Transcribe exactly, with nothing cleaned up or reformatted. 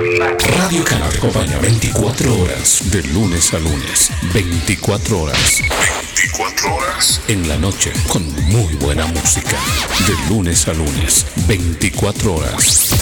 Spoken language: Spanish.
Radio Cana te acompaña veinticuatro horas, de lunes a lunes. veinticuatro horas. veinticuatro horas. En la noche, con muy buena música. De lunes a lunes, veinticuatro horas.